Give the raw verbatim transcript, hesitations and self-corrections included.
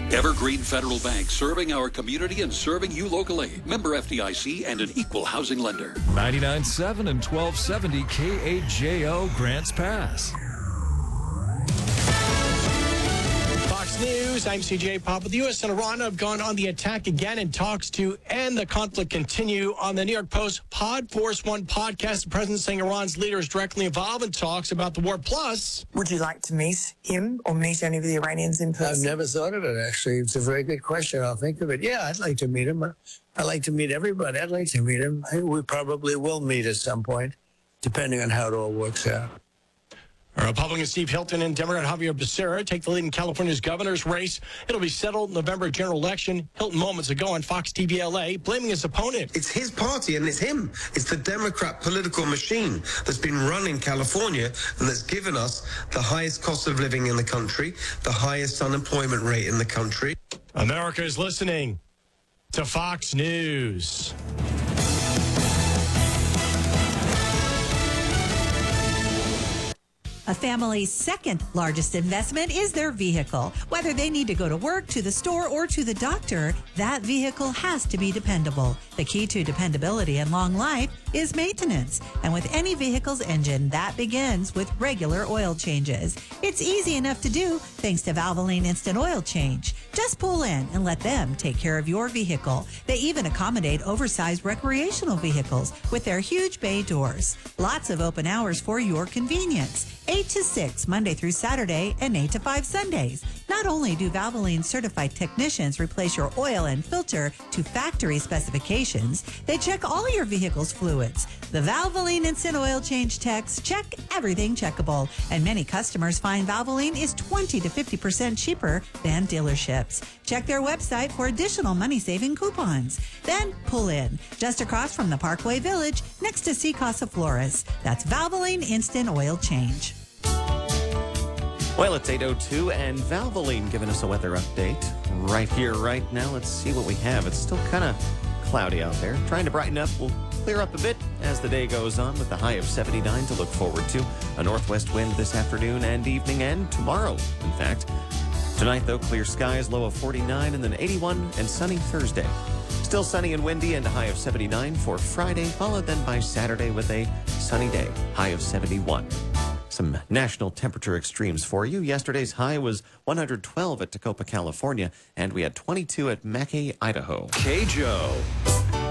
Evergreen Federal Bank, serving our community and serving you locally. Member F D I C and an equal housing lender. ninety-nine point seven and twelve seventy K A J O Grants Pass. Fox News, I'm C J Pop. The U S and Iran have gone on the attack again in talks to end the conflict continue. On the New York Post Pod Force One podcast, the president saying Iran's leader is directly involved in talks about the war. Plus, would you like to meet him or meet any of the Iranians in person? I've never thought of it, actually. It's a very good question. I'll think of it. Yeah, I'd like to meet him. I'd like to meet everybody. I'd like to meet him. We probably will meet at some point, depending on how it all works out. Republican Steve Hilton and Democrat Javier Becerra take the lead in California's governor's race. It'll be settled in November general election. Hilton moments ago on Fox T V L A blaming his opponent. It's his party and it's him. It's the Democrat political machine that's been running California and that's given us the highest cost of living in the country, the highest unemployment rate in the country. America is listening to Fox News. A family's second largest investment is their vehicle. Whether they need to go to work, to the store, or to the doctor, that vehicle has to be dependable. The key to dependability and long life is maintenance. And with any vehicle's engine, that begins with regular oil changes. It's easy enough to do thanks to Valvoline Instant Oil Change. Just pull in and let them take care of your vehicle. They even accommodate oversized recreational vehicles with their huge bay doors. Lots of open hours for your convenience. eight to six Monday through Saturday and eight to five Sundays. Not only do Valvoline certified technicians replace your oil and filter to factory specifications, they check all your vehicle's fluids. The Valvoline Instant Oil Change techs check everything checkable, and many customers find Valvoline is twenty to fifty percent cheaper than dealerships. Check their website for additional money-saving coupons. Then pull in, just across from the Parkway Village, next to C Casa Flores. That's Valvoline Instant Oil Change. Well, it's eight oh two, and Valvoline giving us a weather update right here, right now. Let's see what we have. It's still kind of cloudy out there. Trying to brighten up. We'll clear up a bit as the day goes on with a high of seventy-nine to look forward to. A northwest wind this afternoon and evening and tomorrow, in fact. Tonight, though, clear skies, low of forty-nine, and then eighty-one and sunny Thursday. Still sunny and windy and a high of seventy-nine for Friday, followed then by Saturday with a sunny day, high of seventy-one. Some national temperature extremes for you. Yesterday's high was one hundred twelve at Tacoma, California, and we had twenty-two at Mackay, Idaho. K J O.